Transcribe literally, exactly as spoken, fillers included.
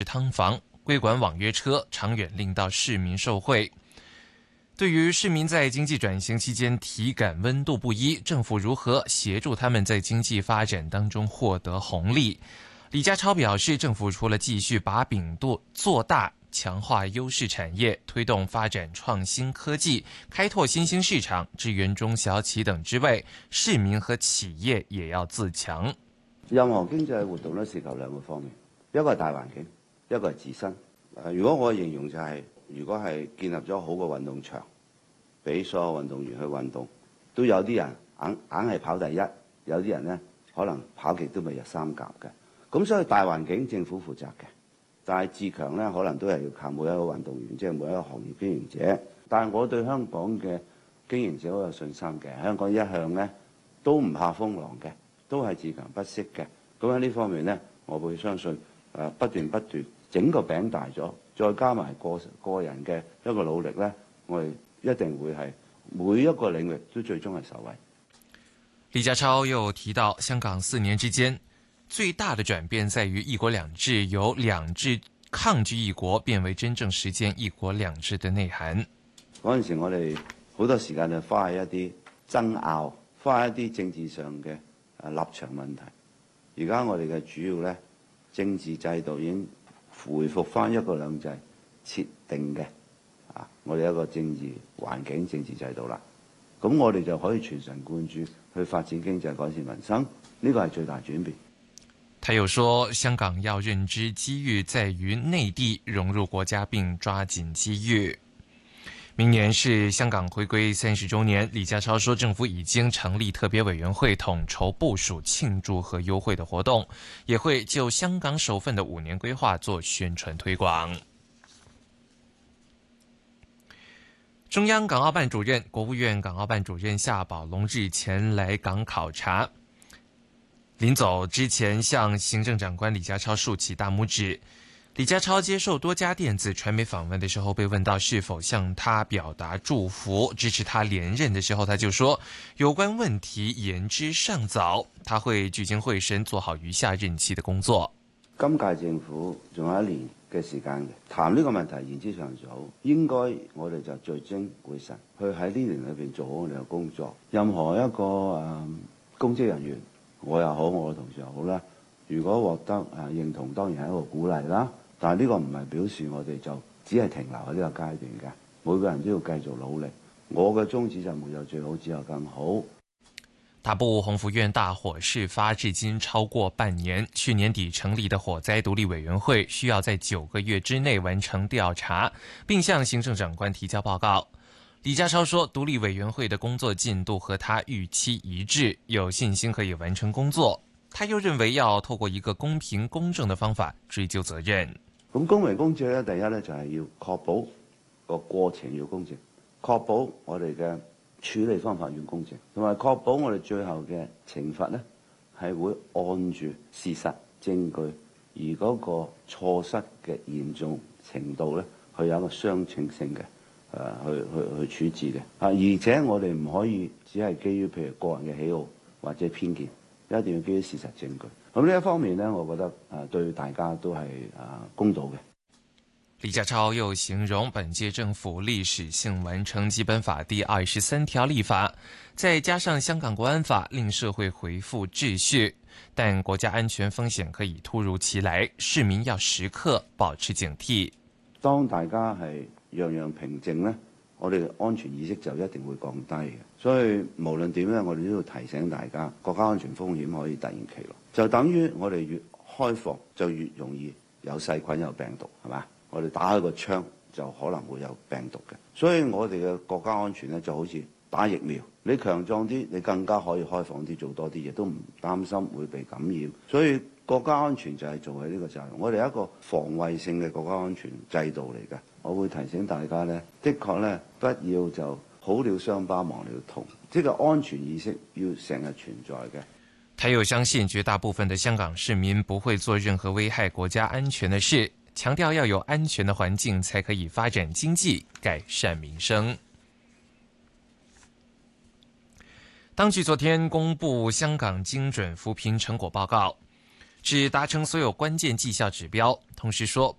汤房，规管网约车，长远令到市民受惠。对于市民在经济转型期间体感温度不一，政府如何协助他们在经济发展当中获得红利？李家超表示，政府除了继续把饼做大，强化优势产业，推动发展创新科技，开拓新兴市场，支援中小企等之外，市民和企業也要自強。 任何經濟活動都涉及兩個方面，一個係大環境，一個係自身。如果我形容就係、是，如果係建立咗好嘅運動場，俾所有運動員去運動，都有啲人硬硬係跑第一，有啲人呢可能跑極都未入三甲嘅。咁所以大環境政府負責嘅，但係自強呢可能都係要靠每一個運動員，即係每一個行業經營者。但係我對香港嘅經營者好有信心嘅，香港一向呢都唔怕風浪嘅，都係自強不息嘅。咁喺呢方面呢，我會相信誒不斷不斷整個餅大咗，再加埋個個人嘅一個努力呢，我哋一定會係每一個領域都最終係受惠。 李家超又提到，香港四年之間最大的轉變在於一國兩制由兩制抗拒一國變為真正實踐一國兩制的內涵。 嗰陣時我哋好多時間就花喺一啲爭拗，花喺一啲政治上嘅誒立場問題。而家我哋嘅主要咧政治制度已經回復翻一國兩制設定嘅啊，我哋一個政治環境、政治制度啦。咁我哋就可以全神貫注去發展經濟、改善民生，呢個係最大轉變。 他又說，香港要認知機遇在於內地融入國家並抓緊機遇。明年是香港回歸三十周年，李家超說，政府已經成立特別委員會統籌部署慶祝和優惠的活動，也會就香港首份的五年規劃做宣傳推廣。中央港澳辦主任、國務院港澳辦主任夏寶龍日前來港考察，臨走之前向行政長官李家超豎起大拇指。李家超接受多家電子傳媒訪問的時候，被問到是否向他表達祝福、支持他連任的時候，他就說有關問題言之尚早，他會聚精會神做好餘下任期的工作。 今屆政府仲有一年嘅時間嘅，談呢個問題言之尚早，應該我哋就聚精會神去喺呢年裏邊做好我哋嘅工作。任何一個誒、嗯、公職人員，我又好，我嘅同事又好啦，如果獲得誒、啊、認同，當然係一個鼓勵啦。但係呢個唔係表示我哋就只係停留喺呢個階段嘅，每個人都要繼續努力。我嘅宗旨就沒有最好，只有更好。 大埔鴻福苑大火事發至今超過半年，去年底成立的火災獨立委員會需要在九個月之內完成調查，並向行政長官提交報告。李家超說，獨立委員會的工作進度和他預期一致，有信心可以完成工作。他又認為要透過一個公平公正的方法追究責任。 咁公平公正咧，第一咧就係要確保個過程要公正，確保我哋嘅處理方法要公正，同埋確保我哋最後嘅懲罰咧係會按住事實證據，而嗰個錯失嘅嚴重程度咧，佢有一個相稱性嘅誒去去去處置嘅啊，而且我哋唔可以只係基於譬如個人嘅喜好或者偏見，一定要基於事實證據。咁呢一方面呢，我覺得誒對大家都係誒公道嘅。 李家超又形容本屆政府歷史性完成基本法第二十三條立法，再加上香港國安法，令社會恢復秩序，但國家安全風險可以突如其來，市民要時刻保持警惕。 當大家係樣樣平靜呢，我哋安全意識就一定會降低嘅。所以無論點咧，我哋都要提醒大家，國家安全風險可以突然其來，就等於我哋越開放就越容易有細菌有病毒，係嘛？我哋打開個窗就可能會有病毒嘅。所以我哋嘅國家安全咧就好似打疫苗，你強壯啲，你更加可以開放啲，做多啲嘢，都唔擔心會被感染。所以國家安全就係做喺呢個責任。我哋一個防衛性嘅國家安全制度嚟嘅。我會提醒大家咧，的確咧，不要就好了傷疤忘了痛，這個安全意識要成日存在嘅。 他又相信絕大部分的香港市民不會做任何危害國家安全的事，強調要有安全的環境才可以發展經濟、改善民生。當局昨天公布香港精準扶貧成果報告，指達成所有關鍵績效指標，同時說